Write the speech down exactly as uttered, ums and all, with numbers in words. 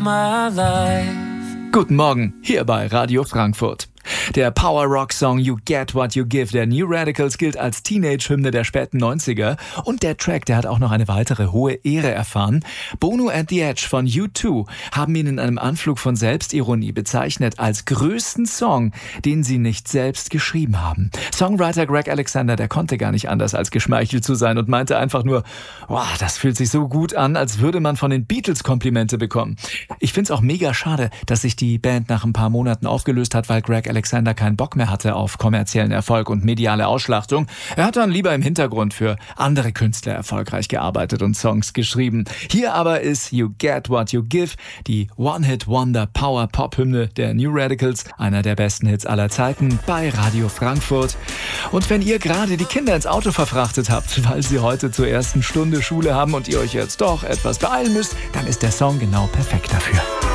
my life. Guten Morgen, hier bei Radio Frankfurt. Der Power-Rock-Song You Get What You Give der New Radicals gilt als Teenage-Hymne der späten neunziger. Und der Track, der hat auch noch eine weitere hohe Ehre erfahren. Bono and the Edge von U zwei haben ihn in einem Anflug von Selbstironie bezeichnet als größten Song, den sie nicht selbst geschrieben haben. Songwriter Greg Alexander, der konnte gar nicht anders als geschmeichelt zu sein und meinte einfach nur, wow, das fühlt sich so gut an, als würde man von den Beatles Komplimente bekommen. Ich find's auch mega schade, dass sich die Band nach ein paar Monaten aufgelöst hat, weil Greg Alexander keinen Bock mehr hatte auf kommerziellen Erfolg und mediale Ausschlachtung. Er hat dann lieber im Hintergrund für andere Künstler erfolgreich gearbeitet und Songs geschrieben. Hier aber ist You Get What You Give, die One-Hit-Wonder-Power-Pop-Hymne der New Radicals, einer der besten Hits aller Zeiten bei Radio Frankfurt. Und wenn ihr gerade die Kinder ins Auto verfrachtet habt, weil sie heute zur ersten Stunde Schule haben und ihr euch jetzt doch etwas beeilen müsst, dann ist der Song genau perfekt dafür.